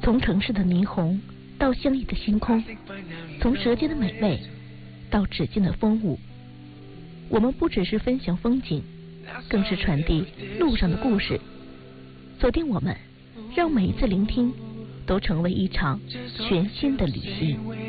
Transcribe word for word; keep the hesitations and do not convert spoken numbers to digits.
从城市的霓虹到相依的星空，从舌尖的美味到指尖的风舞，我们不只是分享风景，更是传递路上的故事。锁定我们，让每一次聆听都成为一场全新的旅行。